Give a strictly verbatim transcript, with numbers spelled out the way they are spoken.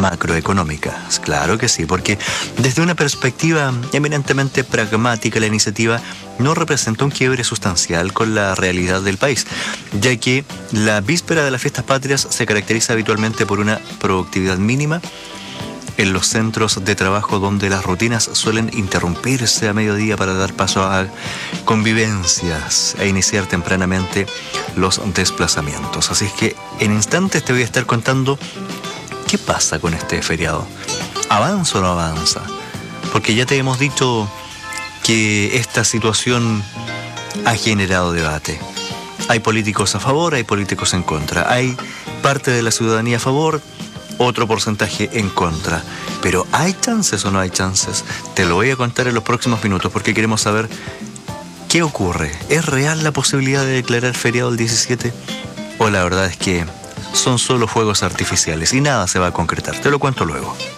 macroeconómicas. Claro que sí, porque desde una perspectiva eminentemente pragmática la iniciativa no representa un quiebre sustancial con la realidad del país, ya que la víspera de las fiestas patrias se caracteriza habitualmente por una productividad mínima en los centros de trabajo, donde las rutinas suelen interrumpirse a mediodía para dar paso a convivencias e iniciar tempranamente los desplazamientos. Así es que en instantes te voy a estar contando qué pasa con este feriado. ¿Avanza o no avanza? Porque ya te hemos dicho que esta situación ha generado debate. Hay políticos a favor, hay políticos en contra. Hay parte de la ciudadanía a favor, otro porcentaje en contra. Pero ¿hay chances o no hay chances? Te lo voy a contar en los próximos minutos, porque queremos saber qué ocurre. ¿Es real la posibilidad de declarar feriado el diecisiete? ¿O la verdad es que son solo fuegos artificiales y nada se va a concretar? Te lo cuento luego.